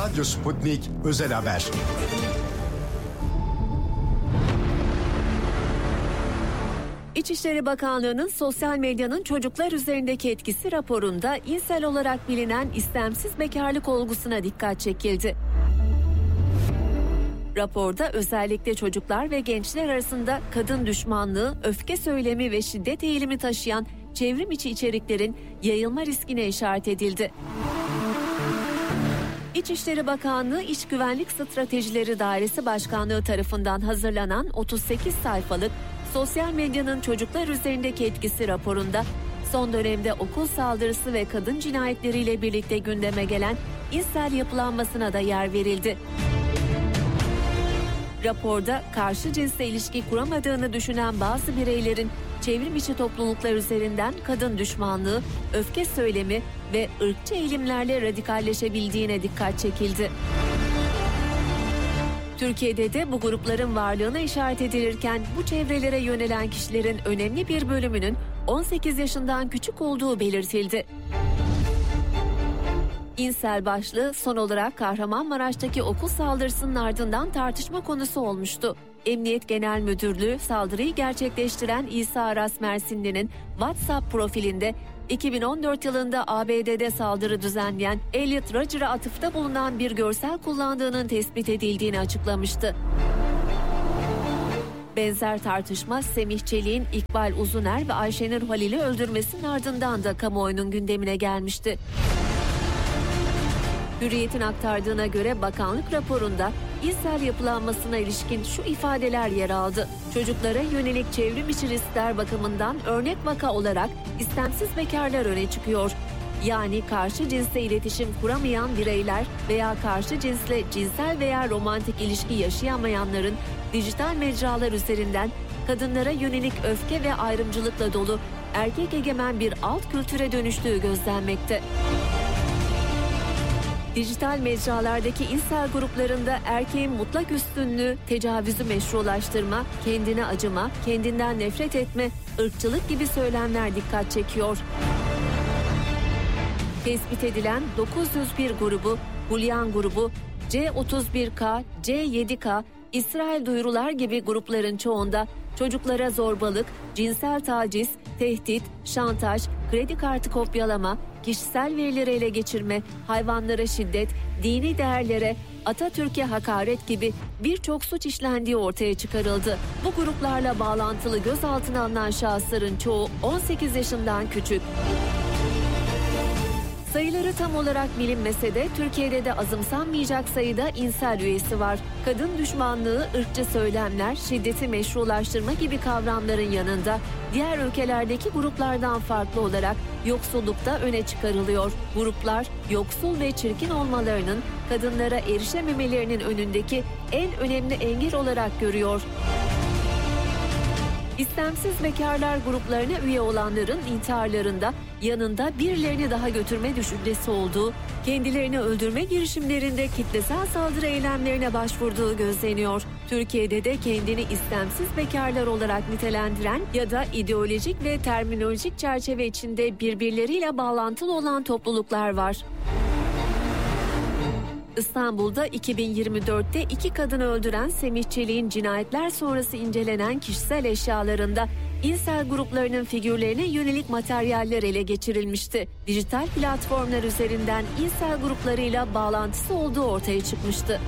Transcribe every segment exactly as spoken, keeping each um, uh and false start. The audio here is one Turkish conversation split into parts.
Radyo Sputnik Özel Haber. İçişleri Bakanlığı'nın sosyal medyanın çocuklar üzerindeki etkisi raporunda insel olarak bilinen istemsiz bekarlık olgusuna dikkat çekildi. Raporda özellikle çocuklar ve gençler arasında kadın düşmanlığı, öfke söylemi ve şiddet eğilimi taşıyan çevrim içi içeriklerin yayılma riskine işaret edildi. İçişleri Bakanlığı İç Güvenlik Stratejileri Dairesi Başkanlığı tarafından hazırlanan otuz sekiz sayfalık Sosyal Medyanın Çocuklar Üzerindeki Etkisi raporunda son dönemde okul saldırısı ve kadın cinayetleriyle birlikte gündeme gelen insel yapılanmasına da yer verildi. Raporda karşı cinsle ilişki kuramadığını düşünen bazı bireylerin çevrim içi topluluklar üzerinden kadın düşmanlığı, öfke söylemi ve ırkçı eğilimlerle radikalleşebildiğine dikkat çekildi. Türkiye'de de bu grupların varlığına işaret edilirken bu çevrelere yönelen kişilerin önemli bir bölümünün on sekiz yaşından küçük olduğu belirtildi. İnsel başlığı son olarak Kahramanmaraş'taki okul saldırısının ardından tartışma konusu olmuştu. Emniyet Genel Müdürlüğü saldırıyı gerçekleştiren İsa Aras Mersinli'nin WhatsApp profilinde iki bin on dört yılında A B D'de saldırı düzenleyen Elliot Rodger'a atıfta bulunan bir görsel kullandığının tespit edildiğini açıklamıştı. Benzer tartışma Semih Çelik'in İkbal Uzuner ve Ayşenur Halil'i öldürmesinin ardından da kamuoyunun gündemine gelmişti. Hürriyet'in aktardığına göre bakanlık raporunda insel yapılanmasına ilişkin şu ifadeler yer aldı. Çocuklara yönelik çevrim içi riskler bakımından örnek vaka olarak istemsiz bekarlar öne çıkıyor. Yani karşı cinsle iletişim kuramayan bireyler veya karşı cinsle cinsel veya romantik ilişki yaşayamayanların dijital mecralar üzerinden kadınlara yönelik öfke ve ayrımcılıkla dolu erkek egemen bir alt kültüre dönüştüğü gözlenmekte. Dijital mecralardaki insel gruplarında erkeğin mutlak üstünlüğü, tecavüzü meşrulaştırma, kendine acıma, kendinden nefret etme, ırkçılık gibi söylemler dikkat çekiyor. Tespit edilen dokuz yüz bir grubu, Hulyan grubu, C otuz bir K, C yedi K, İsrail Duyurular gibi grupların çoğunda çocuklara zorbalık, cinsel taciz, tehdit, şantaj, kredi kartı kopyalama, kişisel verileri ele geçirme, hayvanlara şiddet, dini değerlere, Atatürk'e hakaret gibi birçok suç işlendiği ortaya çıkarıldı. Bu gruplarla bağlantılı gözaltına alınan şahısların çoğu on sekiz yaşından küçük. Sayıları tam olarak bilinmese de Türkiye'de de azımsanmayacak sayıda insel üyesi var. Kadın düşmanlığı, ırkçı söylemler, şiddeti meşrulaştırma gibi kavramların yanında diğer ülkelerdeki gruplardan farklı olarak yoksulluk da öne çıkarılıyor. Gruplar yoksul ve çirkin olmalarının kadınlara erişememelerinin önündeki en önemli engel olarak görüyor. İstemsiz bekarlar gruplarına üye olanların intiharlarında yanında birilerini daha götürme düşüncesi olduğu, kendilerini öldürme girişimlerinde kitlesel saldırı eylemlerine başvurduğu gözleniyor. Türkiye'de de kendini istemsiz bekarlar olarak nitelendiren ya da ideolojik ve terminolojik çerçeve içinde birbirleriyle bağlantılı olan topluluklar var. İstanbul'da iki bin yirmi dörtte iki kadını öldüren Semih Çelik'in cinayetler sonrası incelenen kişisel eşyalarında insel gruplarının figürlerine yönelik materyaller ele geçirilmişti. Dijital platformlar üzerinden insel gruplarıyla bağlantısı olduğu ortaya çıkmıştı.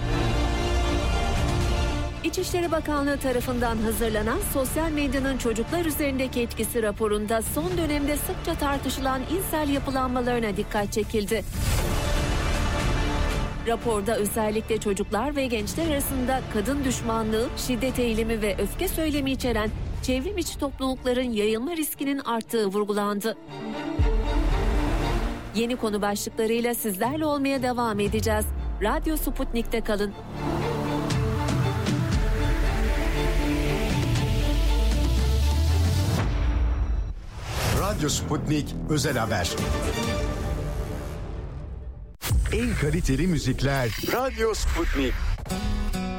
İçişleri Bakanlığı tarafından hazırlanan Sosyal Medyanın Çocuklar Üzerindeki Etkisi raporunda son dönemde sıkça tartışılan insel yapılanmalarına dikkat çekildi. Raporda özellikle çocuklar ve gençler arasında kadın düşmanlığı, şiddet eğilimi ve öfke söylemi içeren çevrim içi toplulukların yayılma riskinin arttığı vurgulandı. Yeni konu başlıklarıyla sizlerle olmaya devam edeceğiz. Radyo Sputnik'te kalın. Radyo Sputnik Özel Haber. En kaliteli müzikler Radyo Sputnik.